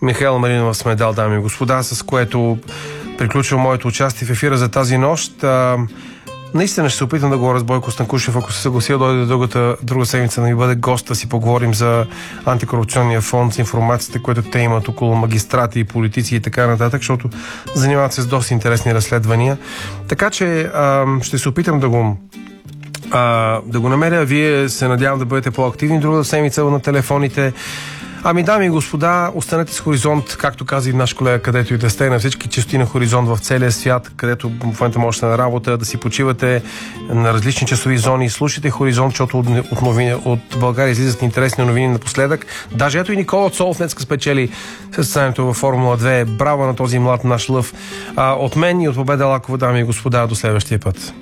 Михаела Маринова сме дал, дами и господа, с което приключва моето участие в ефира за тази нощ. Наистина ще се опитам да говоря с Бойко Станкушев, ако се съглася да дойде друга седмица да ми бъде гост, да си поговорим за антикорупционния фонд, с информацията, която те имат около магистрати и политици и така нататък, защото занимават се с доста интересни разследвания. Така че ще се опитам да го намеря. Вие се надявам да бъдете по-активни друга седмица на телефоните. Ами, дами и господа, останете с Хоризонт, както каза и наш колега, където и да сте, на всички честоти на Хоризонт в целия свят, където в момента можете на работа, да си почивате на различни часови зони. Слушайте Хоризонт, защото от България излизат интересни новини напоследък. Даже ето и Никола Цолов днеска спечели състезанието във Формула 2. Браво на този млад наш лъв. От мен и от Победа Лакова, дами и господа, до следващия път.